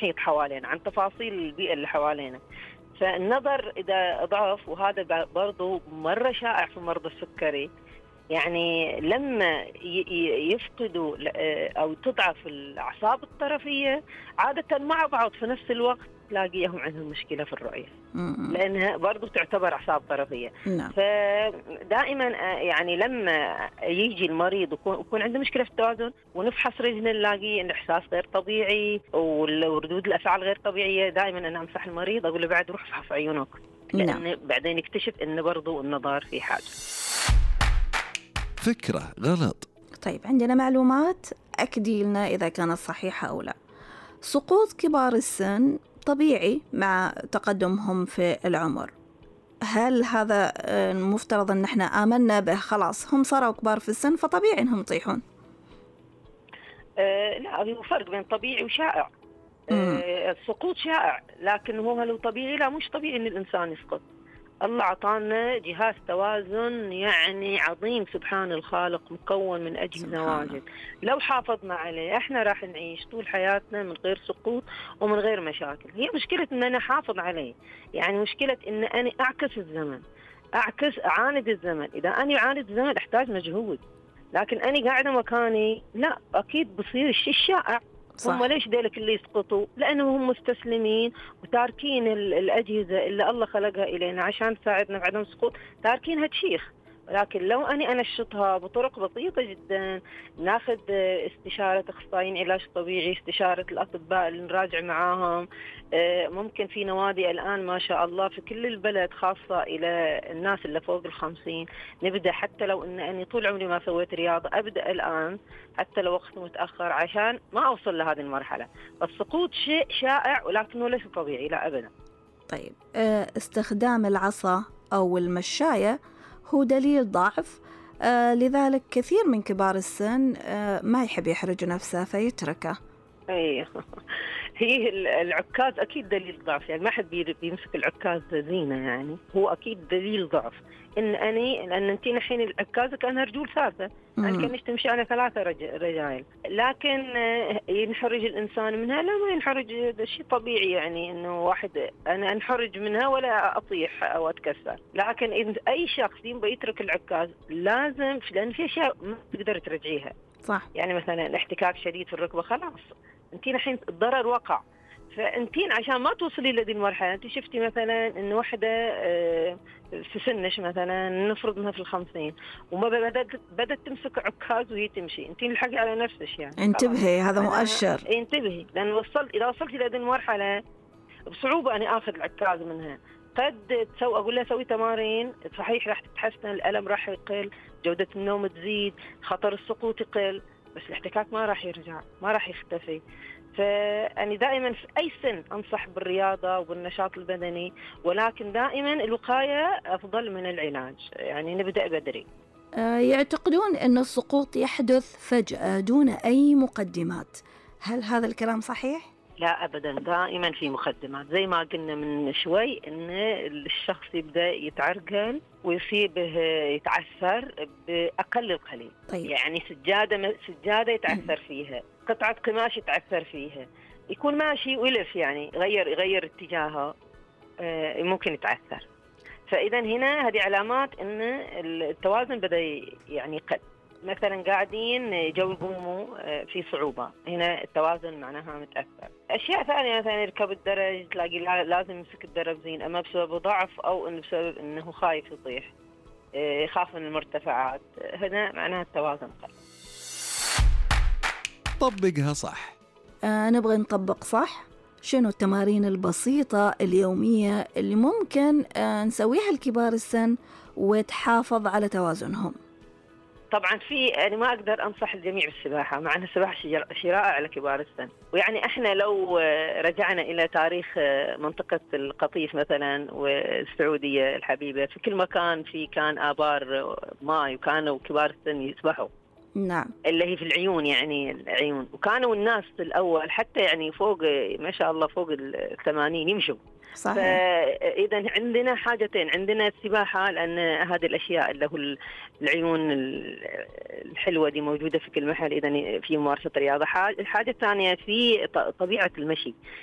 المحيط حوالينا، عن تفاصيل البيئة اللي حوالينا. فالنظر إذا ضعف، وهذا برضو مرة شائع في مرضى السكري، يعني لما يفقدوا أو تضعف الأعصاب الطرفية عادة مع بعض في نفس الوقت تلاقيهم عندهم مشكلة في الرؤية، لأنها برضو تعتبر أعصاب طرفية. نعم. فدائما يعني لما يجي المريض ويكون عنده مشكلة في التوازن ونفحص رجله نلاقي إن إحساس غير طبيعي وردود الأفعال غير طبيعية، دائما أنا أنصح المريض أقول له بعد روح فحص عيونك، لأن بعدين يكتشف إن برضو النظر في حاجة. فكرة غلط. طيب عندنا معلومات أكدي لنا إذا كانت صحيحة أو لا. سقوط كبار السن طبيعي مع تقدمهم في العمر، هل هذا المفترض أن احنا آمنا به خلاص هم صاروا كبار في السن فطبيعي أنهم يطيحون؟ لا، هو فرق بين طبيعي وشائع. السقوط شائع، لكن هو هل هو طبيعي؟ لا، مش طبيعي أن الإنسان يسقط. الله عطانا جهاز توازن يعني عظيم، سبحان الخالق، مكون من أجهزة واجد. لو حافظنا عليه احنا راح نعيش طول حياتنا من غير سقوط ومن غير مشاكل. هي مشكلة ان انا حافظ عليه، يعني مشكلة ان انا اعكس الزمن، اعاند الزمن. اذا انا اعاند الزمن احتاج مجهود، لكن انا قاعدة مكاني لا، اكيد بصير الشيء الشائع. هم ليش ذلك اللي يسقطوا؟ لأنهم هم مستسلمين وتاركين الأجهزة اللي الله خلقها إلينا عشان تساعدنا بعدم السقوط، تاركينها تشيخ. ولكن لو أنا أنشطها بطرق بسيطة جدا، ناخذ استشارة أخصائيين علاج طبيعي، استشارة الأطباء اللي نراجع معاهم. ممكن في نوادي الآن ما شاء الله في كل البلد خاصة إلى الناس اللي فوق 50. نبدأ حتى لو أني طول عمري ما سويت رياضة، أبدأ الآن حتى لو وقت متأخر عشان ما أوصل لهذه المرحلة. السقوط شيء شائع ولكنه ليس طبيعي، لا أبدا. طيب استخدام العصا أو المشاية هو دليل ضعف، لذلك كثير من كبار السن ما يحب يحرج نفسه فيتركه. اي هي العكاز اكيد دليل ضعف، يعني ما حد بيمسك العكاز زينه، يعني هو اكيد دليل ضعف. لان انت الحين العكازه كانها رجول ثلاثه، يعني كانش تمشي على 3 رجال، لكن ينحرج الانسان منها؟ لا، ما ينحرج، هذا شيء طبيعي، يعني انه واحد انا انحرج منها ولا اطيح او اتكسر. لكن اذا اي شخص يبغى يترك العكاز لازم، لان في اشياء ما تقدر ترجعيها. صح. يعني مثلا احتكاك شديد في الركبه، خلاص انت الحين الضرر وقع. فانتين عشان ما توصلي لهذه المرحله، انت شفتي مثلا ان واحده في سنش مثلا نفرض انها في 50 وما بدت تمسك عكاز وهي تمشي، انتين الحقي على نفسك، يعني انتبهي، هذا مؤشر. انتبهي، لان اذا وصلتي لهذه المرحله بصعوبه اني اخذ العكاز منها. قد اقول لها سوي تمارين، صحيح راح تتحسن، الالم راح يقل، جوده النوم تزيد، خطر السقوط يقل، بس الاحتكاك ما راح يرجع، ما راح يختفي. فأنا دائما في أي سن أنصح بالرياضة وبالنشاط البدني، ولكن دائما الوقاية أفضل من العلاج، يعني نبدأ بدري. يعتقدون أن السقوط يحدث فجأة دون أي مقدمات، هل هذا الكلام صحيح؟ لا أبدا، دائما في مقدمات، زي ما قلنا من شوي إن الشخص يبدأ يتعرقل ويصيبه يتعثر بأقل القليل. طيب. يعني سجادة يتعثر فيها، قطعة قماش يتعثر فيها، يكون ماشي ويلف، يعني يغير اتجاهه، ممكن يتعثر. فإذا هنا هذه علامات إن التوازن بدأ يعني قد مثلا قاعدين جو يقوموا في صعوبة، هنا التوازن معناها متأثر. أشياء ثانية مثلا يركب الدرج تلاقي لازم يمسك الدرج زين، أما بسبب ضعف أو إنه بسبب إنه خايف يطيح، يخاف من المرتفعات، هنا معناها التوازن قل. طبقها صح. نبغى نطبق صح. شنو التمارين البسيطة اليومية اللي ممكن نسويها لكبار السن وتحافظ على توازنهم؟ طبعا أنا ما أقدر أنصح الجميع بالسباحة، مع أن السباحة شيء رائع على كبار السن. ويعني إحنا لو رجعنا إلى تاريخ منطقة القطيف مثلا والسعودية الحبيبة، في كل مكان كان آبار ماء، وكانوا كبار السن يسبحوا. نعم. اللي هي في العيون، يعني العيون، وكانوا الناس الأول حتى يعني فوق ما شاء الله فوق 80 يمشوا. صحيح. فإذا عندنا حاجتين، عندنا السباحة لأن هذه الأشياء اللي هو العيون الحلوة دي موجودة في كل محل، إذا في ممارسة رياضة. الحاجة الثانية في طبيعة المشي،